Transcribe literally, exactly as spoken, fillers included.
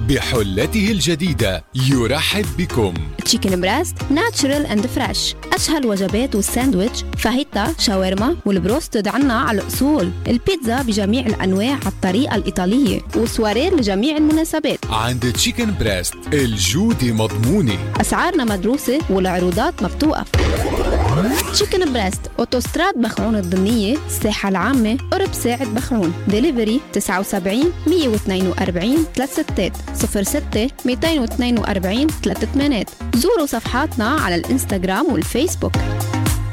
بحلته الجديدة يرحب بكم. تشيكن بريست ناتشرال اند فريش. أشهى الوجبات والساندويتش، فاهيتا، شاورما والبروستد عنا على الأصول. البيتزا بجميع الأنواع على الطريقة الإيطالية، وسوارير لجميع المناسبات. عند تشيكن بريست الجودة مضمونة، أسعارنا مدروسة والعروضات ما بتوقف. تشيكن بريست، أوتوستراد بخعون الضمنية، الساحة العامة، قرب ساعة بخعون. ديليفري تسعة وسبعين مية واثنين وأربعين ثلاث ستات صفر ستة مئتين واثنين وأربعين ثلاث ثمانيات. زوروا صفحاتنا على الإنستغرام والفيسبوك.